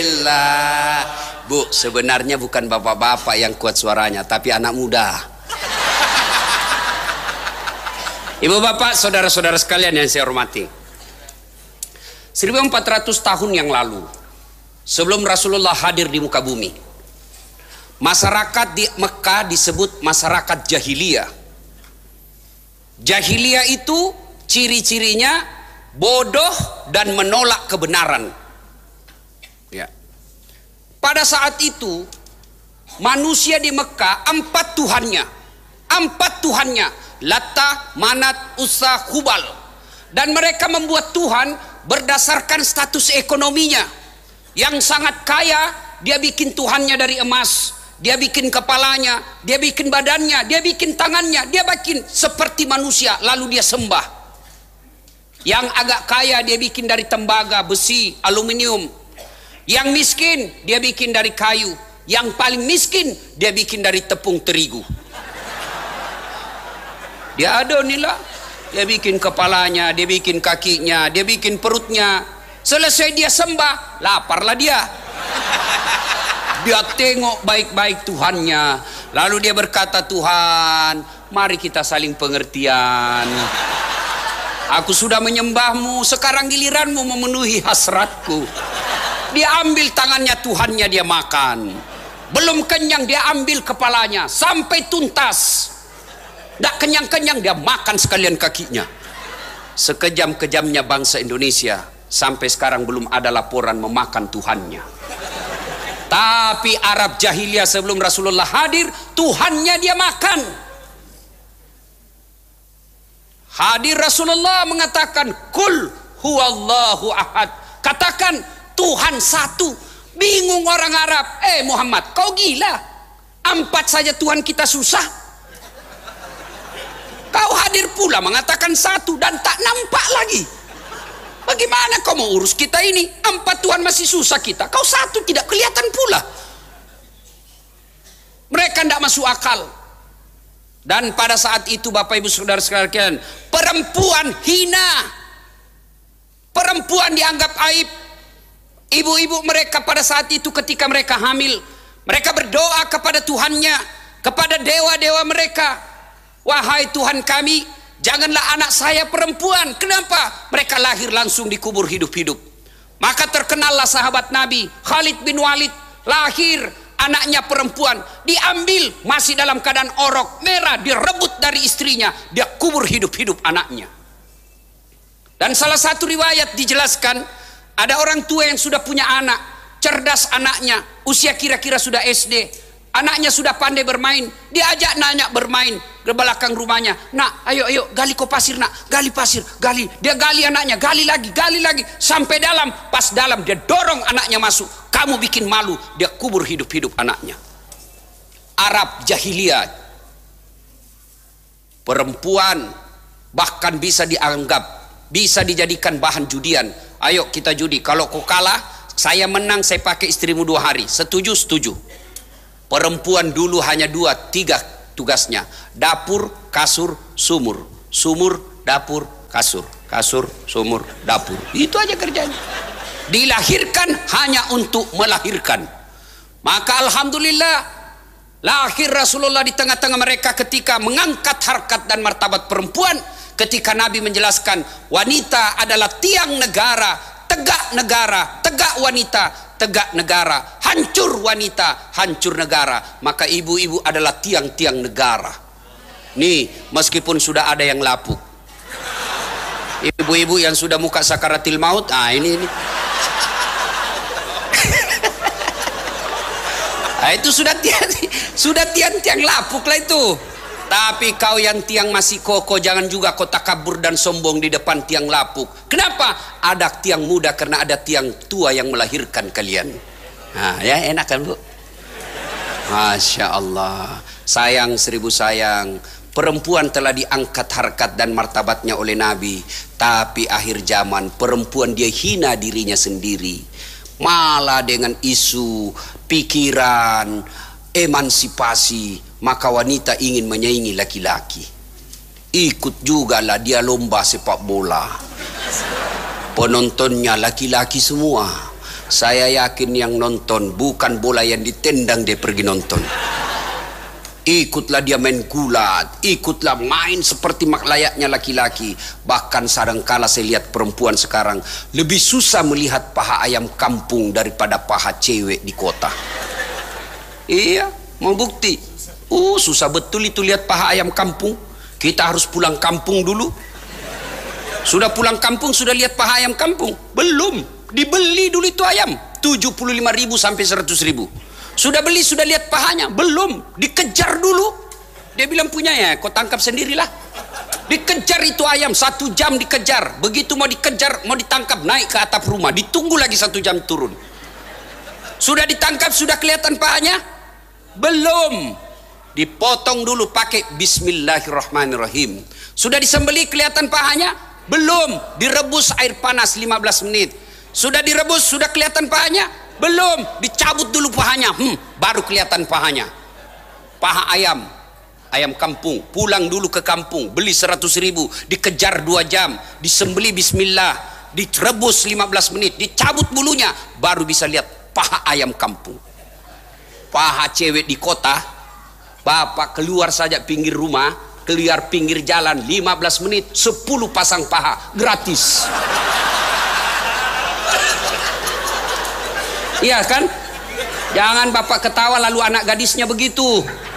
Alhamdulillah. Bu, sebenarnya bukan bapak-bapak yang kuat suaranya, tapi anak muda. Ibu bapak, saudara-saudara sekalian yang saya hormati, 1400 tahun yang lalu, sebelum Rasulullah hadir di muka bumi, masyarakat di Mekah disebut masyarakat jahiliyah. Jahiliyah itu ciri-cirinya bodoh dan menolak kebenaran. Ya. Pada saat itu manusia di Mekah empat Tuhannya, Lata, Manat, Uzza, Hubal, dan mereka membuat Tuhan berdasarkan status ekonominya. Yang sangat kaya, dia bikin Tuhannya dari emas, dia bikin kepalanya, dia bikin badannya, dia bikin tangannya, dia bikin seperti manusia, lalu dia sembah. Yang agak kaya dia bikin dari tembaga, besi, aluminium. Yang miskin dia bikin dari kayu. Yang paling miskin dia bikin dari tepung terigu. Dia ada inilah, dia bikin kepalanya, dia bikin kakinya, dia bikin perutnya. Selesai dia sembah, laparlah dia. Dia tengok baik-baik Tuhannya, lalu dia berkata, Tuhan, mari kita saling pengertian. Aku sudah menyembahmu, sekarang giliranmu memenuhi hasratku. Dia ambil tangannya Tuhannya, dia makan. Belum kenyang dia ambil kepalanya sampai tuntas. Tidak kenyang-kenyang dia makan sekalian kakinya. Sekejam-kejamnya bangsa Indonesia, sampai sekarang belum ada laporan memakan Tuhannya. Tapi Arab jahiliyah sebelum Rasulullah hadir, Tuhannya dia makan. Hadir Rasulullah mengatakan, Kul huwallahu ahad. Katakan Tuhan satu. Bingung orang Arab. Muhammad, kau gila? 4 saja Tuhan kita susah. Kau hadir pula mengatakan satu dan tak nampak lagi. Bagaimana kau mau urus kita ini? 4 Tuhan masih susah kita, kau satu tidak kelihatan pula. Mereka tidak masuk akal. Dan pada saat itu Bapak Ibu Saudara sekalian, perempuan hina, perempuan dianggap aib. Ibu-ibu mereka pada saat itu ketika mereka hamil, mereka berdoa kepada Tuhannya, kepada dewa-dewa mereka, wahai Tuhan kami, janganlah anak saya perempuan. Kenapa? Mereka lahir langsung dikubur hidup-hidup. Maka terkenallah sahabat Nabi Khalid bin Walid, lahir anaknya perempuan, diambil masih dalam keadaan orok merah, direbut dari istrinya, dia kubur hidup-hidup anaknya. Dan salah satu riwayat dijelaskan, ada orang tua yang sudah punya anak, cerdas anaknya, usia kira-kira sudah SD, anaknya sudah pandai bermain, diajak nanya bermain ke belakang rumahnya. Nak, ayo gali kau pasir, nak, gali pasir, gali. Dia gali anaknya, gali lagi, sampai dalam. Pas dalam dia dorong anaknya masuk. Kamu bikin malu, dia kubur hidup-hidup anaknya. Arab jahiliyah, perempuan bahkan bisa dianggap, bisa dijadikan bahan judian. Ayo kita judi, kalau kau kalah, saya menang, saya pakai istrimu 2 hari. Setuju? Setuju. Perempuan dulu hanya 2-3 tugasnya. Dapur, kasur, sumur. Sumur, dapur, kasur. Kasur, sumur, dapur. Itu aja kerjanya. Dilahirkan hanya untuk melahirkan. Maka alhamdulillah, lahir Rasulullah di tengah-tengah mereka ketika mengangkat harkat dan martabat perempuan. Ketika Nabi menjelaskan, wanita adalah tiang negara, tegak negara, tegak wanita, tegak negara, hancur wanita, hancur negara. Maka ibu-ibu adalah tiang-tiang negara. Nih, meskipun sudah ada yang lapuk, ibu-ibu yang sudah muka sakaratil maut, ini. Itu sudah tiang-tiang lapuk lah itu. Tapi kau yang tiang masih kokoh, jangan juga kau takabur dan sombong di depan tiang lapuk. Kenapa? Ada tiang muda karena ada tiang tua yang melahirkan kalian. Nah, ya enak kan, Bu? Masya Allah. Sayang, 1000 sayang. Perempuan telah diangkat harkat dan martabatnya oleh Nabi. Tapi akhir zaman perempuan dia hina dirinya sendiri. Malah dengan isu, pikiran, emansipasi, maka wanita ingin menyaingi laki-laki. Ikut juga lah dia lomba sepak bola. Penontonnya laki-laki semua. Saya yakin yang nonton bukan bola yang ditendang dia pergi nonton. Ikutlah dia main gulat, ikutlah main seperti layaknya laki-laki. Bahkan kadangkala saya lihat perempuan sekarang lebih susah melihat paha ayam kampung daripada paha cewek di kota. Iya, mau bukti. Susah betul itu lihat paha ayam kampung. Kita harus pulang kampung dulu. Sudah pulang kampung sudah lihat paha ayam kampung? Belum. Dibeli dulu itu ayam 75.000 sampai 100.000. Sudah beli, sudah lihat pahanya? Belum. Dikejar dulu. Dia bilang punya ya, kau tangkap sendirilah. Dikejar itu ayam 1 jam dikejar. Begitu mau dikejar, mau ditangkap, naik ke atap rumah, ditunggu lagi 1 jam turun. Sudah ditangkap, sudah kelihatan pahanya? Belum. Dipotong dulu pakai bismillahirrahmanirrahim. Sudah disembelih kelihatan pahanya? Belum. Direbus air panas 15 menit. Sudah direbus, sudah kelihatan pahanya? Belum. Dicabut dulu pahanya, baru kelihatan pahanya. Paha ayam, ayam kampung. Pulang dulu ke kampung, beli 100.000, dikejar 2 jam, disembelih bismillah, direbus 15 menit, dicabut bulunya, baru bisa lihat paha ayam kampung. Paha cewek di kota, bapak keluar saja pinggir rumah, keluar pinggir jalan 15 menit, 10 pasang paha gratis. Iya kan? Jangan bapak ketawa lalu anak gadisnya begitu.